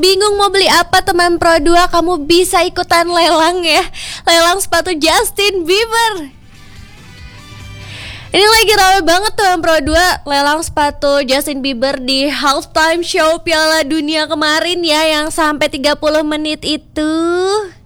Bingung mau beli apa teman Pro 2? Kamu bisa ikutan lelang ya. Lelang sepatu Justin Bieber. Ini lagi rame banget tuh Pro 2, lelang sepatu Justin Bieber di halftime show Piala Dunia kemarin ya, yang sampai 30 menit itu.